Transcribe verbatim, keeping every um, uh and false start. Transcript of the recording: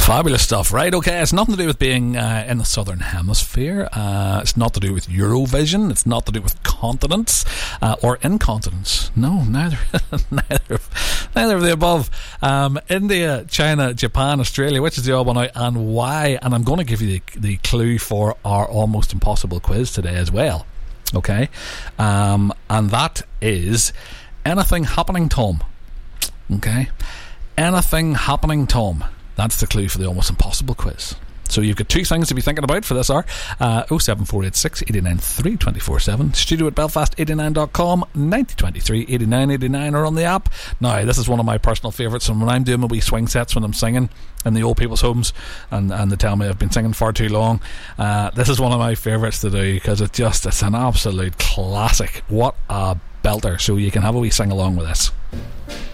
Fabulous stuff. Right, okay, it's nothing to do with being uh, in the southern hemisphere. Uh, it's not to do with Eurovision. It's not to do with continents uh, or incontinence. No, neither neither, of, neither of the above. Um, India, China, Japan, Australia, which is the odd one out and why? And I'm going to give you the, the clue for our almost impossible quiz today as well. Okay, um, and that is anything happening, Tom. Okay, anything happening, Tom. That's the clue for the almost impossible quiz. So you've got two things to be thinking about for this hour. Uh, oh seven four eight six, eight nine three, two four seven, studio at belfast eighty-nine dot com, ninety twenty-three, eighty-nine eighty-nine, or on the app. Now, this is one of my personal favourites, and when I'm doing my wee swing sets when I'm singing in the old people's homes, and, and they tell me I've been singing far too long, uh, this is one of my favourites to do, because it just, it's an absolute classic. What a belter. So you can have a wee sing along with this.